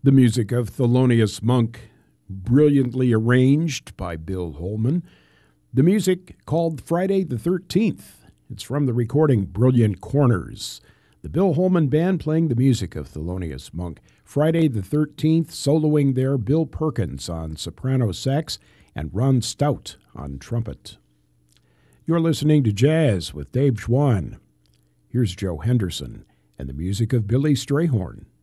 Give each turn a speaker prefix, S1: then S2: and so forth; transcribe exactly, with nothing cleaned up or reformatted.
S1: The music of Thelonious Monk, brilliantly arranged by Bill Holman. The music called Friday the thirteenth. It's from the recording Brilliant Corners. The Bill Holman Band playing the music of Thelonious Monk. Friday the thirteenth, soloing there, Bill Perkins on soprano sax and Ron Stout on trumpet. You're listening to Jazz with Dave Schwann. Here's Joe Henderson and the music of Billy Strayhorn.